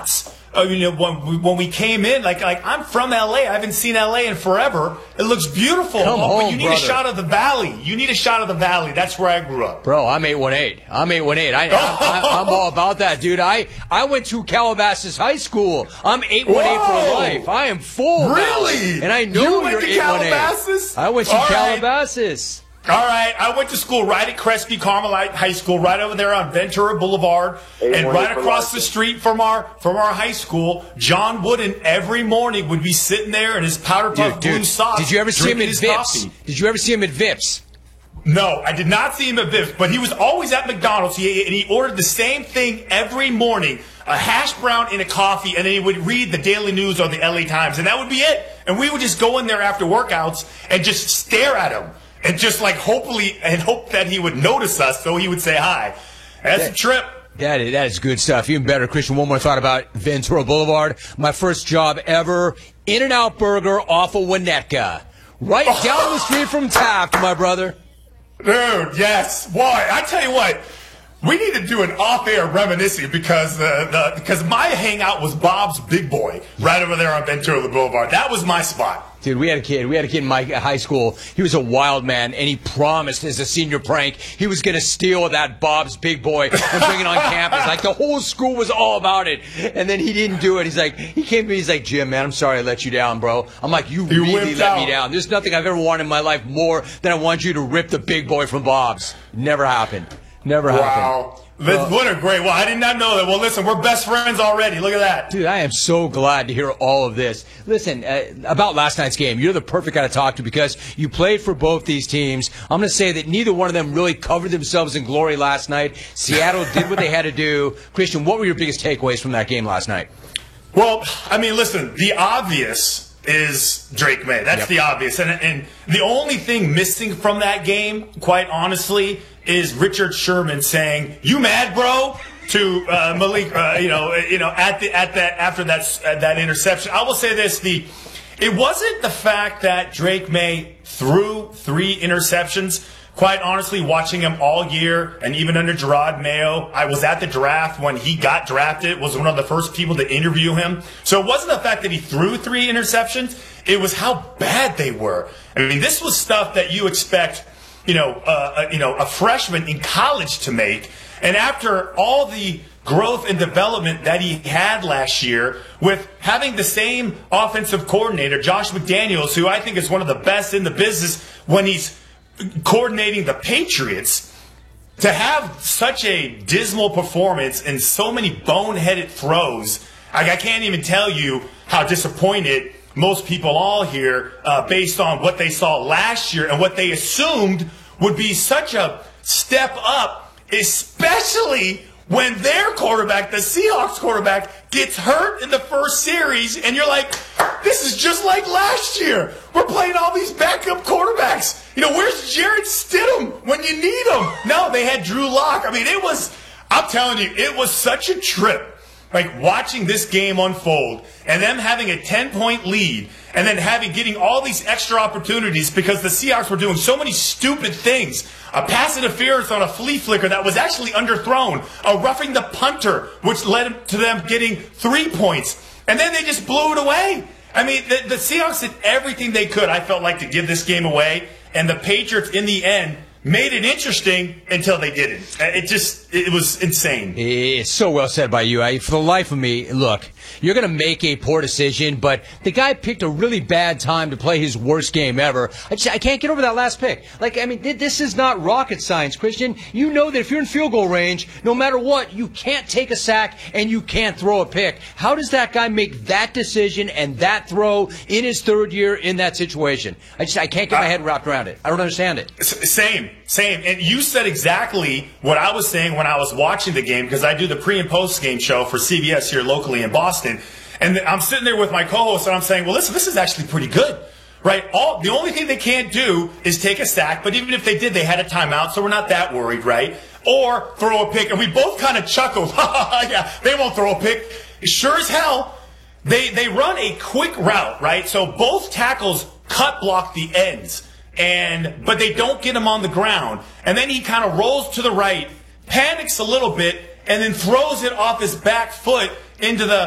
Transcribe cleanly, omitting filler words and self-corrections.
shots. When we came in, like I'm from LA. I haven't seen LA in forever. It looks beautiful. But you need a shot of the valley. You need a shot of the valley. That's where I grew up. Bro, I'm 818. I'm all about that, dude. I went to Calabasas High School. I'm 818 for life. I am full. Really? And I know you went you're to 818. Calabasas? I went to Calabasas. All right, I went to school right at Crespi Carmelite High School, right over there on Ventura Boulevard, and right across the street from our high school. John Wooden every morning would be sitting there in his powder puff blue socks. Did you ever see him at Vips? Coffee. Did you ever see him at Vips? No, I did not see him at Vips, but he was always at McDonald's, and he ordered the same thing every morning, a hash brown and a coffee, and then he would read the Daily News or the LA Times, and that would be it. And we would just go in there after workouts and just stare at him. And just hope that he would notice us so he would say hi. That's a trip. That is good stuff. Even better, Christian, one more thought about Ventura Boulevard. My first job ever, In-N-Out Burger off of Winnetka. Right down the street from Taft, my brother. Dude, yes. Boy, I tell you what. We need to do an off-air reminiscing because my hangout was Bob's Big Boy right over there on Ventura Boulevard. That was my spot. Dude, we had a kid in my high school. He was a wild man, and he promised as a senior prank he was going to steal that Bob's Big Boy and bring it on campus. Like, the whole school was all about it. And then he didn't do it. He came to me, he's like, Jim, man, I'm sorry I let you down, bro. I'm like, you really let me down. There's nothing I've ever wanted in my life more than I want you to rip the Big Boy from Bob's. Never happened. Never happened. Wow. What a great one. I did not know that. Well, listen, we're best friends already. Look at that. Dude, I am so glad to hear all of this. Listen, about last night's game, you're the perfect guy to talk to because you played for both these teams. I'm going to say that neither one of them really covered themselves in glory last night. Seattle did what they had to do. Christian, what were your biggest takeaways from that game last night? Well, I mean, listen, the obvious is Drake May. That's the obvious. And the only thing missing from that game, quite honestly, is Richard Sherman saying, "You mad, bro?" to Malik. After that interception. I will say this: it wasn't the fact that Drake May threw 3 interceptions. Quite honestly, watching him all year, and even under Gerard Mayo, I was at the draft when he got drafted, was one of the first people to interview him. So it wasn't the fact that he threw 3 interceptions, it was how bad they were. I mean, this was stuff that you expect, a freshman in college to make. And after all the growth and development that he had last year with having the same offensive coordinator, Josh McDaniels, who I think is one of the best in the business when he's coordinating the Patriots, to have such a dismal performance and so many boneheaded throws, I can't even tell you how disappointed most people all here based on what they saw last year and what they assumed would be such a step up, especially when their quarterback, the Seahawks quarterback, gets hurt in the first series, and you're like, this is just like last year. We're playing all these backup quarterbacks. Where's Jarrett Stidham when you need him? No, they had Drew Lock. I mean, I'm telling you, it was such a trip. Like, watching this game unfold and them having a 10-point lead and then getting all these extra opportunities because the Seahawks were doing so many stupid things. A pass interference on a flea flicker that was actually underthrown. A roughing the punter, which led to them getting 3 points. And then they just blew it away. I mean, the Seahawks did everything they could, I felt like, to give this game away. And the Patriots, in the end, made it interesting until they didn't. It was insane. It's so well said by you. For the life of me, look, you're going to make a poor decision, but the guy picked a really bad time to play his worst game ever. I can't get over that last pick. This is not rocket science, Christian. You know that if you're in field goal range, no matter what, you can't take a sack and you can't throw a pick. How does that guy make that decision and that throw in his third year in that situation? I can't get my head wrapped around it. I don't understand it. Same. And you said exactly what I was saying when I was watching the game, because I do the pre- and post-game show for CBS here locally in Boston. And I'm sitting there with my co-host, and I'm saying, well, listen, this is actually pretty good, right? The only thing they can't do is take a sack, but even if they did, they had a timeout, so we're not that worried, right? Or throw a pick. And we both kind of chuckled. Yeah, they won't throw a pick. Sure as hell, they run a quick route, right? So both tackles cut block the ends. But they don't get him on the ground. And then he kind of rolls to the right, panics a little bit, and then throws it off his back foot into the